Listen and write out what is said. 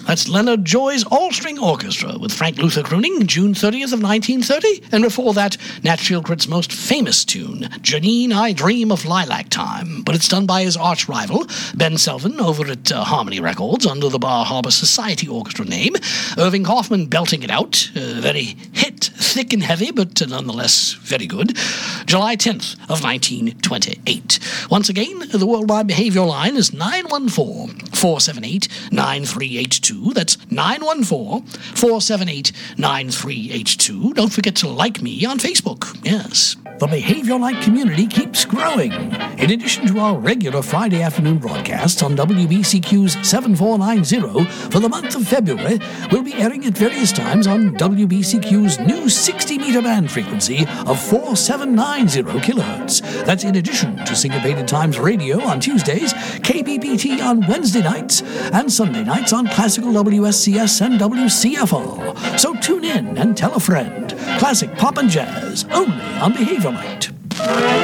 That's Leonard Joy's All-String Orchestra with Frank Luther crooning June 30th of 1930. And before that, Nat Shieldcrit's most famous tune, Janine, I Dream of Lilac Time. But it's done by his arch rival, Ben Selvin, over at Harmony Records under the Bar Harbor Society Orchestra name. Irving Hoffman belting it out. Very hit, thick and heavy, but nonetheless very good. July 10th of 1928. Once again, the worldwide behavior line is 914-478-9382. That's 914-478-9382. Don't forget to like me on Facebook. Yes. The Behavior Light community keeps growing. In addition to our regular Friday afternoon broadcasts on WBCQ's 7490 for the month of February, we'll be airing at various times on WBCQ's new 60-meter band frequency of 4790 kilohertz. That's in addition to Syncopated Times Radio on Tuesdays, KBBT on Wednesday nights, and Sunday nights on Classical WSCS and WCFR. So tune in and tell a friend. Classic pop and jazz, only on Behavior Light.